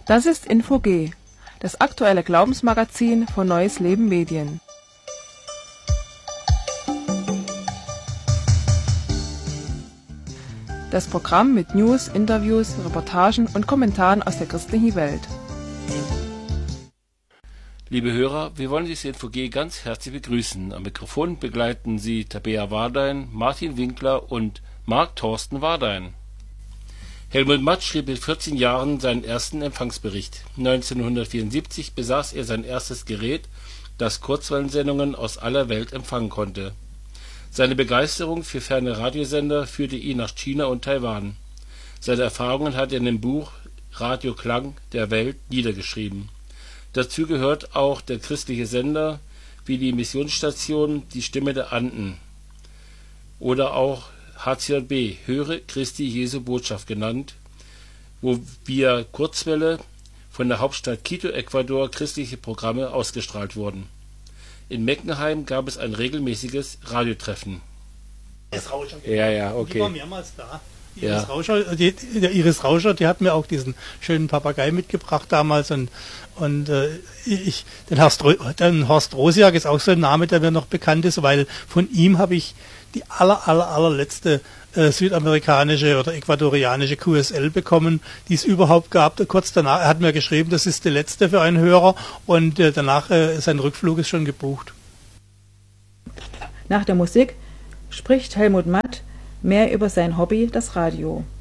Das ist Info-G, das aktuelle Glaubensmagazin von Neues Leben Medien. Das Programm mit News, Interviews, Reportagen und Kommentaren aus der christlichen Welt. Liebe Hörer, wir wollen Sie Info-G ganz herzlich begrüßen. Am Mikrofon begleiten Sie Tabea Wardein, Martin Winkler und Marc Thorsten Wardein. Helmut Matt schrieb mit 14 Jahren seinen ersten Empfangsbericht. 1974 besaß er sein erstes Gerät, das Kurzwellensendungen aus aller Welt empfangen konnte. Seine Begeisterung für ferne Radiosender führte ihn nach China und Taiwan. Seine Erfahrungen hat er in dem Buch Radio Klang der Welt niedergeschrieben. Dazu gehört auch der christliche Sender wie die Missionsstation Die Stimme der Anden oder auch HCJB, Höre Christi Jesu Botschaft genannt, wo via Kurzwelle von der Hauptstadt Quito, Ecuador, christliche Programme ausgestrahlt wurden. In Meckenheim gab es ein regelmäßiges Radiotreffen. Ja, okay. Die war mehrmals da. Ja. Iris Rauscher, die hat mir auch diesen schönen Papagei mitgebracht damals und den Horst Rosiak ist auch so ein Name, der mir noch bekannt ist, weil von ihm habe ich die allerletzte südamerikanische oder ecuadorianische QSL bekommen, die es überhaupt gab. Kurz danach, er hat mir geschrieben, das ist die letzte für einen Hörer und danach sein Rückflug ist schon gebucht. Nach der Musik spricht Helmut Matt mehr über sein Hobby, das Radio.